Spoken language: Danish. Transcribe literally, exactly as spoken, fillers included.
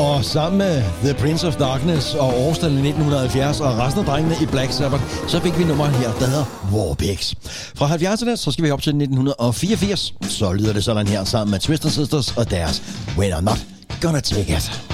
Og sammen med The Prince of Darkness og årstallet i nitten halvfjerds og resten af drengene i Black Sabbath, så fik vi nummeret her, der hedder Warpigs. Fra halvfjerdserne, så skal vi op til nitten fireogfirs. Så lyder det sådan her sammen med Twisted Sisters og deres When I'm Not Gonna Take It.